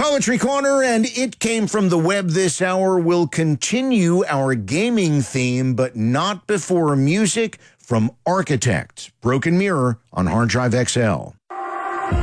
Poetry Corner and It Came From the Web this hour will continue our gaming theme, but not before music from Architect, Broken Mirror on Hard Drive XL.